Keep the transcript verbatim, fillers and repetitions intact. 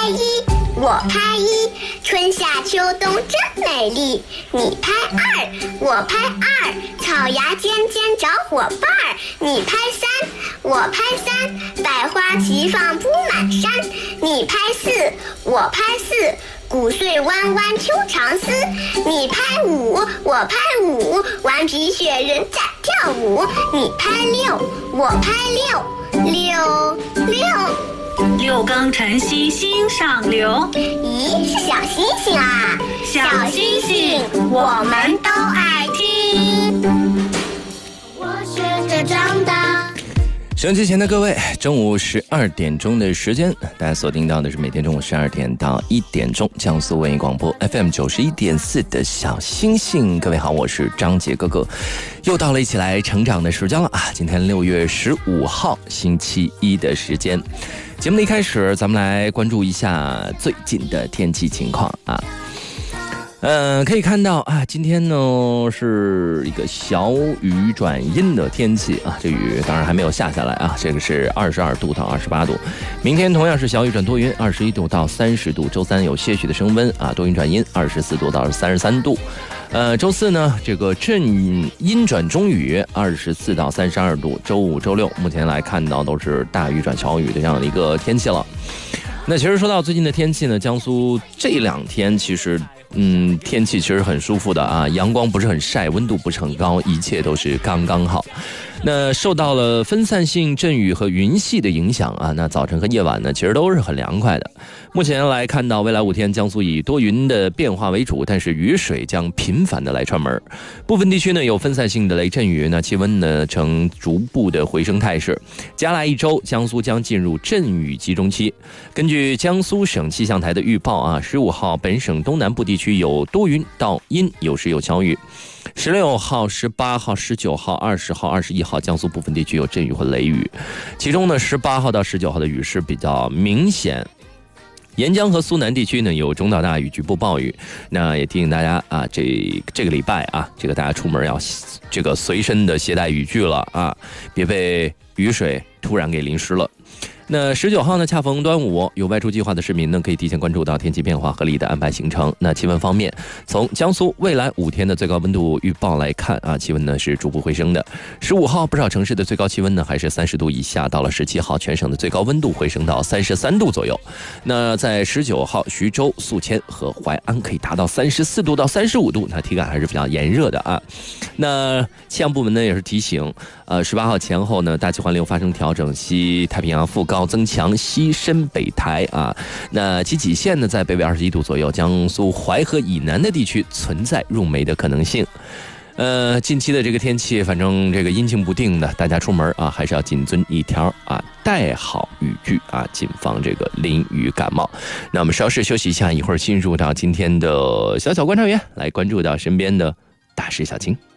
拍一，我拍一，春夏秋冬真美丽。你拍二，我拍二，草芽尖尖找伙伴儿。你拍三，我拍三，百花齐放铺满山。你拍四，我拍四，谷穗弯弯秋长丝。你拍五，我拍五，顽皮雪人在跳舞。你拍六，我拍六，六六六更晨曦心上流。 咦，是小星星啊！ 小星星，我们都爱听。 我学着长大。 收音机前的各位，中午十二点钟的时间，大家所听到的是每天中午十二点到一点钟江苏文艺广播 F M 九十一点四的小星星。各位好，我是张杰哥哥，又到了一起来成长的时间了啊！今天六月十五号星期一的时间，节目的一开始，咱们来关注一下最近的天气情况啊。呃，可以看到啊，今天呢是一个小雨转阴的天气啊，这雨当然还没有下下来啊，这个是二十二度到二十八度。明天同样是小雨转多云，二十一度到三十度。周三有些许的升温啊，多云转阴，二十四度到三十三度。呃，周四呢，这个阵阴转中雨，二十四到三十二度。周五、周六目前来看到都是大雨转小雨的这样的一个天气了。那其实说到最近的天气呢，江苏这两天其实嗯，天气其实很舒服的啊，阳光不是很晒，温度不是很高，一切都是刚刚好。那受到了分散性阵雨和云系的影响啊，那早晨和夜晚呢，其实都是很凉快的。目前来看到未来五天，江苏以多云的变化为主，但是雨水将频繁的来串门。部分地区呢有分散性的雷阵雨，那气温呢呈逐步的回升态势。接下来一周，江苏将进入阵雨集中期。根据江苏省气象台的预报啊，十五号本省东南部地区有多云到阴，有时有小雨。十六号、十八号、十九号、二十号、二十一号，江苏部分地区有阵雨和雷雨，其中呢，十八号到十九号的雨势比较明显。沿江和苏南地区呢有中到大雨，局部暴雨。那也提醒大家啊，这这个礼拜啊，这个大家出门要这个随身的携带雨具了啊，别被雨水突然给淋湿了。那十九号呢，恰逢端午，有外出计划的市民呢，可以提前关注到天气变化，合理的安排行程。那气温方面，从江苏未来五天的最高温度预报来看啊，气温呢是逐步回升的。十五号不少城市的最高气温呢还是三十度以下，到了十七号，全省的最高温度回升到三十三度左右。那在十九号，徐州、宿迁和淮安可以达到三十四度到三十五度，那体感还是比较炎热的啊。那气象部门呢也是提醒，呃，十八号前后呢，大气环流发生调整，西太平洋副高增强，西伸北抬啊。那其极限呢在北纬二十一度左右，江苏淮河以南的地区存在入梅的可能性。呃，近期的这个天气，反正这个阴晴不定的，大家出门啊还是要谨遵一条啊，带好雨具啊，谨防这个淋雨感冒。那我们稍事休息一下，一会儿进入到今天的小小观察员，来关注到身边的大事小情。